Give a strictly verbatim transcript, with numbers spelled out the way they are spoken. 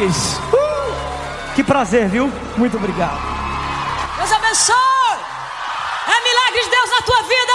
demais. Uh, que prazer, viu? Muito obrigado. Deus abençoe. É milagre de Deus na tua vida.